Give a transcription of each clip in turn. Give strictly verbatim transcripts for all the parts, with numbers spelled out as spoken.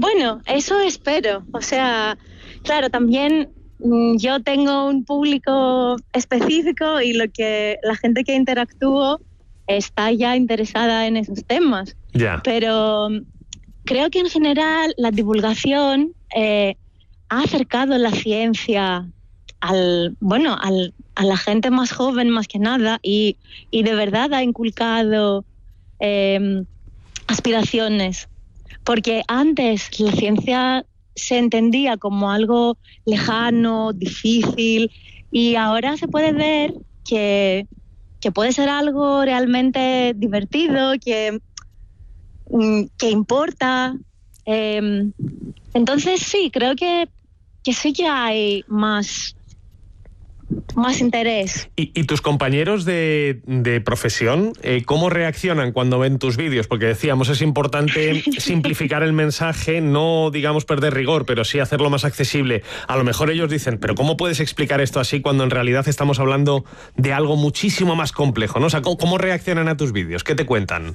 Bueno, eso espero. O sea, claro, también mmm, yo tengo un público específico y lo que la gente que interactúo está ya interesada en esos temas. Ya. Pero creo que en general la divulgación eh, ha acercado la ciencia al, bueno, al, a la gente más joven más que nada y, y de verdad ha inculcado eh, aspiraciones. Porque antes la ciencia se entendía como algo lejano, difícil, y ahora se puede ver que, que puede ser algo realmente divertido, que, que importa. Eh, entonces sí, creo que, que sí que hay más... más interés. ¿Y, y tus compañeros de, de profesión, eh, cómo reaccionan cuando ven tus vídeos? Porque decíamos, es importante simplificar el mensaje, no, digamos, perder rigor, pero sí hacerlo más accesible. A lo mejor ellos dicen, pero ¿cómo puedes explicar esto así cuando en realidad estamos hablando de algo muchísimo más complejo, ¿no? O sea, ¿cómo, cómo reaccionan a tus vídeos? ¿Qué te cuentan?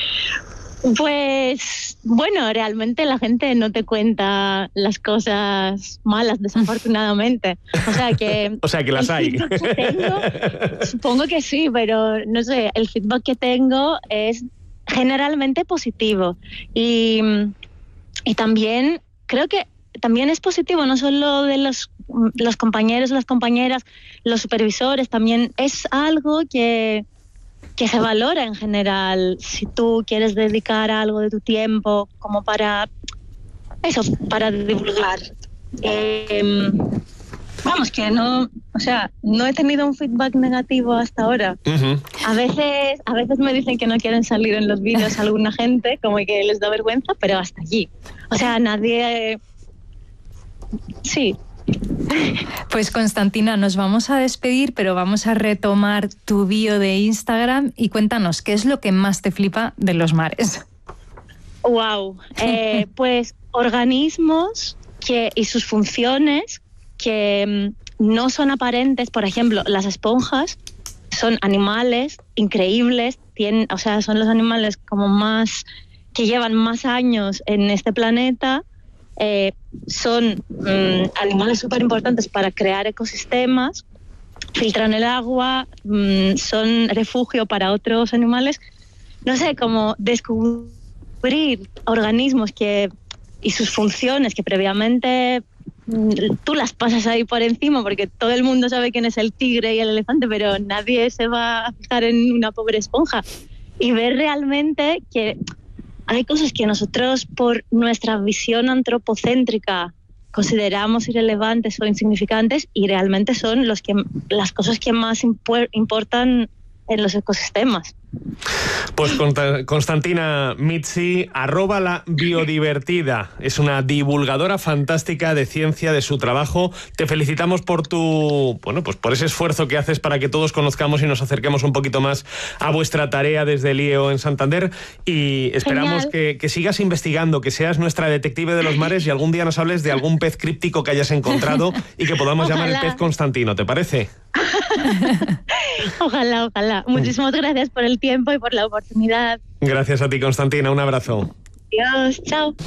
Pues, bueno, realmente la gente no te cuenta las cosas malas, desafortunadamente. O sea que... o sea que las hay. Que tengo, supongo que sí, pero no sé, el feedback que tengo es generalmente positivo. Y, y también creo que también es positivo, no solo de los, los compañeros, las compañeras, los supervisores, también es algo que... que se valora en general si tú quieres dedicar algo de tu tiempo como para eso, para divulgar. Eh, vamos, que no, o sea, no he tenido un feedback negativo hasta ahora. Uh-huh. A veces, a veces me dicen que no quieren salir en los vídeos alguna gente, como que les da vergüenza, pero hasta allí. O sea, nadie... Sí. Pues Constantina, nos vamos a despedir, pero vamos a retomar tu bio de Instagram y cuéntanos, ¿qué es lo que más te flipa de los mares? Wow, eh, pues organismos que, y sus funciones que mm, no son aparentes. Por ejemplo, las esponjas son animales increíbles, tienen, o sea, son los animales como más que llevan más años en este planeta. Eh, son mm, animales súper importantes para crear ecosistemas, filtran el agua, mm, son refugio para otros animales. No sé, como descubrir organismos que y sus funciones que previamente mm, tú las pasas ahí por encima porque todo el mundo sabe quién es el tigre y el elefante, pero nadie se va a fijar en una pobre esponja. Y ver realmente que hay cosas que nosotros, por nuestra visión antropocéntrica, consideramos irrelevantes o insignificantes y realmente son los que, las cosas que más impu- importan en los ecosistemas. Pues Constantina Mizzi, arroba la biodivertida, es una divulgadora fantástica de ciencia, de su trabajo. Te felicitamos por tu, bueno, pues por ese esfuerzo que haces para que todos conozcamos y nos acerquemos un poquito más a vuestra tarea desde el I E O en Santander y esperamos que, que sigas investigando, que seas nuestra detective de los mares y algún día nos hables de algún pez críptico que hayas encontrado y que podamos Ojalá. llamar el pez Constantino, ¿te parece? Ojalá, ojalá. Muchísimas gracias por el tiempo y por la oportunidad. Gracias a ti, Constantina. Un abrazo. Adiós, chao.